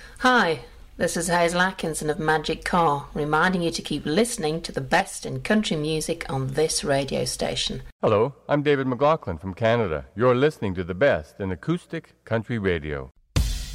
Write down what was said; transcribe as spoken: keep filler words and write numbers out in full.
Hi, this is Hazel Atkinson of Magic Car, reminding you to keep listening to the best in country music on this radio station. Hello, I'm David McLaughlin from Canada. You're listening to the best in acoustic country radio.